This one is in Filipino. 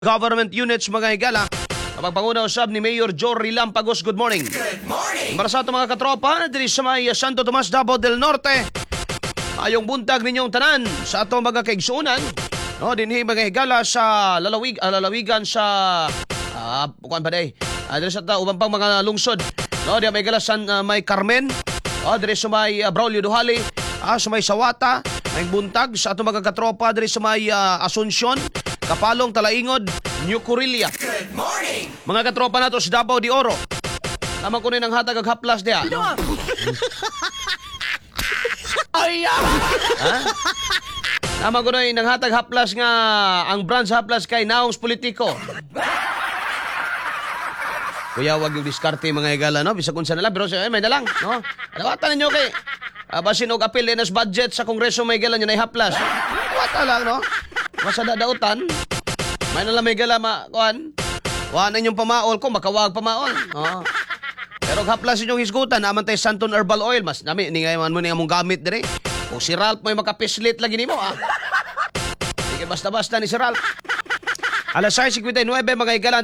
government units mga higala. Kapagpanguna usab ni Mayor Jory Lampagos. Good morning. Good morning! Para sa ato mga katropa, diri sa may Santo Tomas, Davao del Norte. Ayong buntag ninyong tanan sa ato mga kaigsuunan. No, dinhi mga higala sa lalawigan sa kuan pa day. Diri sa ubang pang mga lungsod. No, di may higala sa may Carmen. Diri sa may Braulio Duhali, sa may Sawata, may buntag sa ato mga katropa diri sa may Asuncion, Kapalong, Talaingod, New Corilla. Good morning! Mga katropa nato sa Davao de Oro. Tama ko ng hatag ag haplas diha. No? Ay, Ha? Tama ko ng hatag haplas nga ang branch haplas kay naong politiko. Kuya, wag yung diskarte mga higala, no? Bisag unsa na lang, pero may na lang, no? Alawatan ninyo kay basin og apil na sa budget sa Kongreso may higala nyo na ihaplas. Alawatan lang, no? Masa dadautan. May na lang may higala, kuan. Wala ninyong pamaol ko, makawag pamaol. Oh. Pero haplas inyong hisgutan, naman tayo Santon Herbal Oil. Mas nami, ni ngayon mo ni among gamit dire. O si Ralph may makapislit lagi nimo, Sige, basta-basta ni si Ralph. Alas 6:59 mga higala.